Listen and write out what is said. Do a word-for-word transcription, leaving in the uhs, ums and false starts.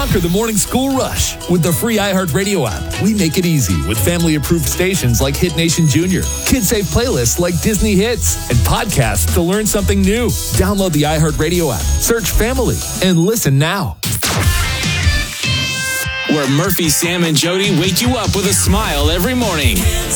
Conquer the morning school rush with the free iHeartRadio app. We make it easy with family-approved stations like Hit Nation Junior, kid-safe playlists like Disney Hits, and podcasts to learn something new. Download the iHeartRadio app, search Family, and listen now. Where Murphy, Sam, and Jody wake you up with a smile every morning.